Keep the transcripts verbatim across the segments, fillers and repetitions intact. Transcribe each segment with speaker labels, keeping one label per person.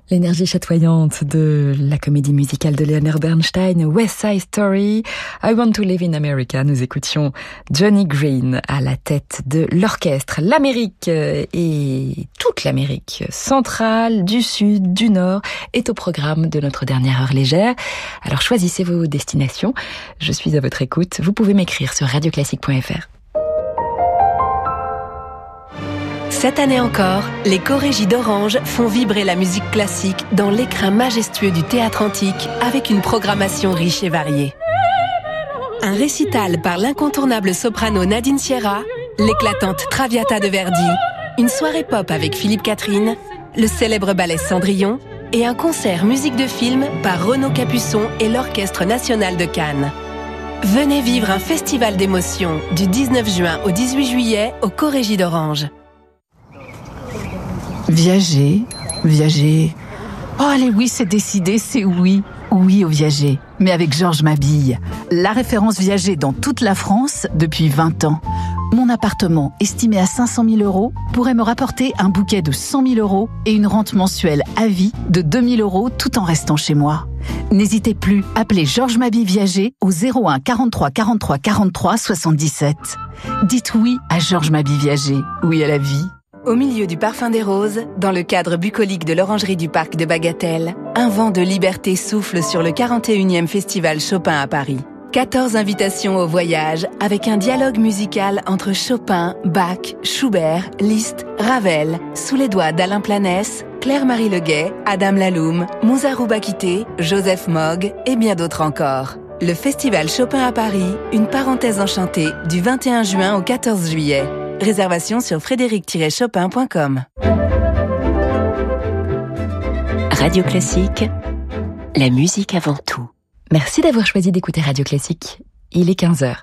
Speaker 1: L'énergie chatoyante de la comédie musicale de Leonard Bernstein, West Side Story, I Want to Live in America. Nous écoutions Johnny Green à la tête de l'orchestre. L'Amérique et toute l'Amérique centrale, du sud, du nord est au programme de notre dernière heure légère. Alors choisissez vos destinations. Je suis à votre écoute. Vous pouvez m'écrire sur radio classique point f r.
Speaker 2: Cette année encore, les chorégies d'Orange font vibrer la musique classique dans l'écrin majestueux du Théâtre Antique avec une programmation riche et variée. Un récital par l'incontournable soprano Nadine Sierra, l'éclatante Traviata de Verdi, une soirée pop avec Philippe Catherine, le célèbre ballet Cendrillon et un concert musique de film par Renaud Capuçon et l'Orchestre National de Cannes. Venez vivre un festival d'émotions du dix-neuf juin au dix-huit juillet au Chorégie d'Orange.
Speaker 3: Viager, viager. Oh allez oui, c'est décidé, c'est oui. Oui au Viager, mais avec Georges Mabille. La référence Viager dans toute la France depuis vingt ans. Mon appartement, estimé à cinq cent mille euros, pourrait me rapporter un bouquet de cent mille euros et une rente mensuelle à vie de deux mille euros tout en restant chez moi. N'hésitez plus, appelez Georges Mabille Viager au zéro un quarante-trois quarante-trois quarante-trois soixante-dix-sept. Dites oui à Georges Mabille Viager, oui à la vie.
Speaker 2: Au milieu du parfum des roses, dans le cadre bucolique de l'orangerie du parc de Bagatelle, un vent de liberté souffle sur le quarante et unième Festival Chopin à Paris. quatorze invitations au voyage avec un dialogue musical entre Chopin, Bach, Schubert, Liszt, Ravel, sous les doigts d'Alain Planès, Claire-Marie Leguet, Adam Laloum, Mouzarou Bakité, Joseph Mogg et bien d'autres encore. Le Festival Chopin à Paris, une parenthèse enchantée du vingt et un juin au quatorze juillet. Réservation sur frédéric tiret chopin point com.
Speaker 4: Radio Classique, la musique avant tout.
Speaker 1: Merci d'avoir choisi d'écouter Radio Classique. Il est quinze heures.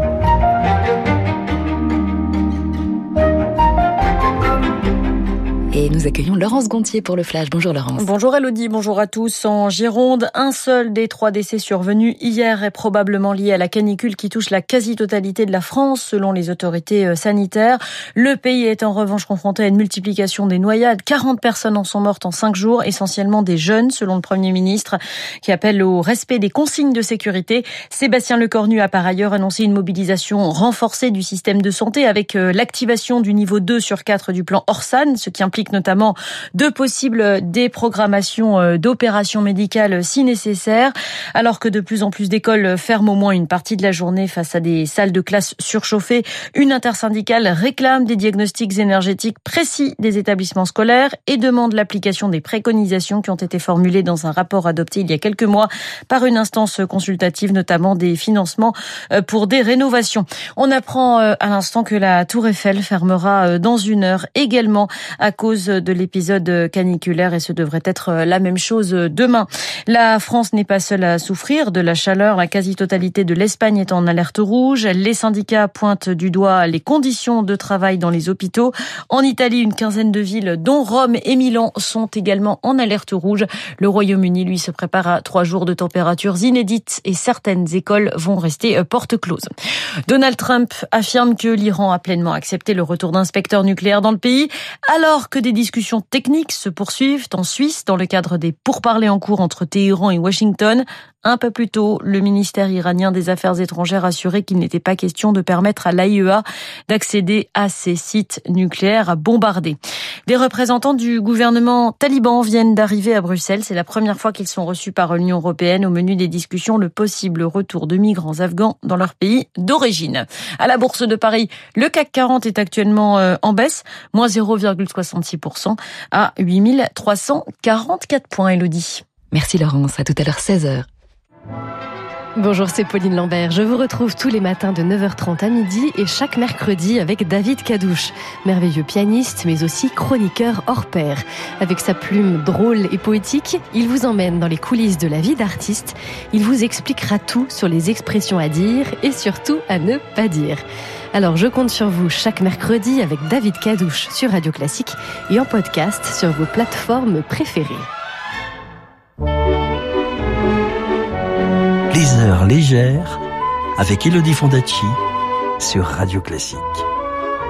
Speaker 1: Et nous accueillons Laurence Gontier pour le Flash. Bonjour Laurence.
Speaker 5: Bonjour Elodie, bonjour à tous. En Gironde, un seul des trois décès survenus hier est probablement lié à la canicule qui touche la quasi-totalité de la France, selon les autorités sanitaires. Le pays est en revanche confronté à une multiplication des noyades. quarante personnes en sont mortes en cinq jours, essentiellement des jeunes, selon le Premier ministre, qui appelle au respect des consignes de sécurité. Sébastien Lecornu a par ailleurs annoncé une mobilisation renforcée du système de santé avec l'activation du niveau deux sur quatre du plan Orsan, ce qui implique notamment de possibles déprogrammations d'opérations médicales si nécessaire, alors que de plus en plus d'écoles ferment au moins une partie de la journée face à des salles de classe surchauffées. Une intersyndicale réclame des diagnostics énergétiques précis des établissements scolaires et demande l'application des préconisations qui ont été formulées dans un rapport adopté il y a quelques mois par une instance consultative, notamment des financements pour des rénovations. On apprend à l'instant que la Tour Eiffel fermera dans une heure également à cause de l'épisode caniculaire et ce devrait être la même chose demain. La France n'est pas seule à souffrir de la chaleur. La quasi-totalité de l'Espagne est en alerte rouge. Les syndicats pointent du doigt les conditions de travail dans les hôpitaux. En Italie, une quinzaine de villes, dont Rome et Milan, sont également en alerte rouge. Le Royaume-Uni, lui, se prépare à trois jours de températures inédites et certaines écoles vont rester porte close. Donald Trump affirme que l'Iran a pleinement accepté le retour d'inspecteurs nucléaires dans le pays, alors que des discussions techniques se poursuivent en Suisse dans le cadre des pourparlers en cours entre Téhéran et Washington. Un peu plus tôt, le ministère iranien des Affaires étrangères assurait qu'il n'était pas question de permettre à l'A I E A d'accéder à ces sites nucléaires bombardés. Des représentants du gouvernement taliban viennent d'arriver à Bruxelles. C'est la première fois qu'ils sont reçus par l'Union européenne. Au menu des discussions, le possible retour de migrants afghans dans leur pays d'origine. À la Bourse de Paris, le C A C quarante est actuellement en baisse, moins zéro virgule soixante-six pour cent à huit mille trois cent quarante-quatre points. Elodie.
Speaker 1: Merci Laurence, à tout à l'heure seize heures.
Speaker 6: Bonjour, c'est Pauline Lambert. Je vous retrouve tous les matins de neuf heures trente à midi et chaque mercredi avec David Cadouche, merveilleux pianiste mais aussi chroniqueur hors pair. Avec sa plume drôle et poétique, il vous emmène dans les coulisses de la vie d'artiste. Il vous expliquera tout sur les expressions à dire et surtout à ne pas dire. Alors je compte sur vous chaque mercredi avec David Cadouche sur Radio Classique et en podcast sur vos plateformes préférées.
Speaker 7: Les heures légères avec Elodie Fondacci sur Radio Classique.